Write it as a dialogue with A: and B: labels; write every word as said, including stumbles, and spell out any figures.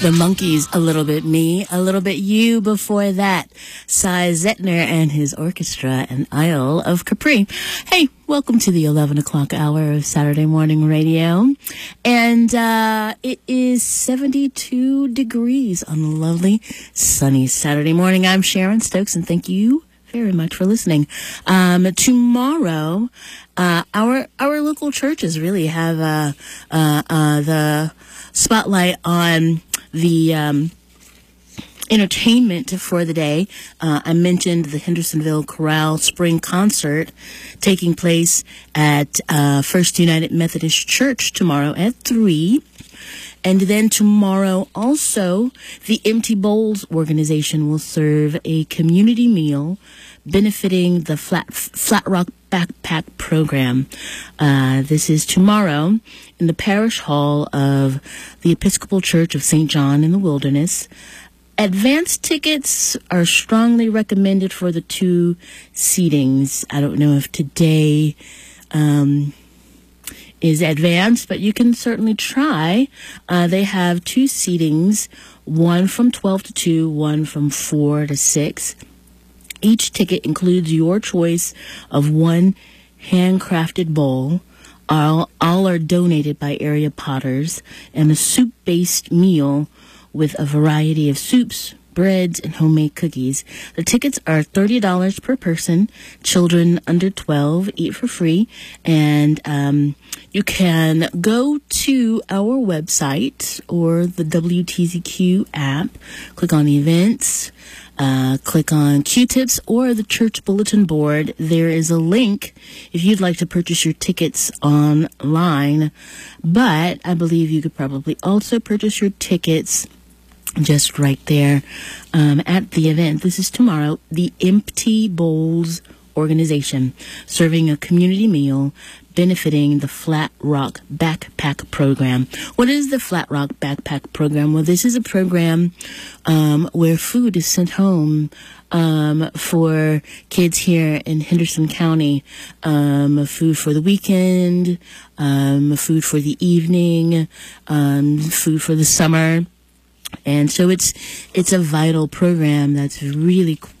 A: The Monkees, A Little Bit Me, A Little Bit You. Before that, Cy Zentner and his orchestra and Isle of Capri. Hey, welcome to the eleven o'clock hour of Saturday morning radio. And uh, it is seventy-two degrees on a lovely sunny Saturday morning. I'm Sharon Stokes, and thank you very much for listening. Um, tomorrow, uh, our our local churches really have uh, uh, uh, the spotlight on the um, entertainment for the day. Uh, I mentioned the Hendersonville Chorale Spring Concert taking place at uh, First United Methodist Church tomorrow at three. And then tomorrow also, the Empty Bowls organization will serve a community meal benefiting the Flat, Flat Rock Backpack Program. Uh, this is tomorrow in the Parish Hall of the Episcopal Church of Saint John in the Wilderness. Advance tickets are strongly recommended for the two seatings. I don't know if today um, is advanced, but you can certainly try. Uh, they have two seatings, one from twelve to two, one from four to six. Each ticket includes your choice of one handcrafted bowl. All, all are donated by area potters, and a soup-based meal with a variety of soups, breads, and homemade cookies. The tickets are thirty dollars per person. Children under twelve eat for free. And um, you can go to our website or the W T Z Q app, click on events, uh, click on Q-tips or the church bulletin board. There is a link if you'd like to purchase your tickets online. But I believe you could probably also purchase your tickets just right there um, at the event. This is tomorrow. The Empty Bowls organization serving a community meal benefiting the Flat Rock Backpack Program. What is the Flat Rock Backpack Program? Well, this is a program um, where food is sent home um, for kids here in Henderson County. Um, food for the weekend, um, food for the evening, um, food for the summer. And so it's it's a vital program that's really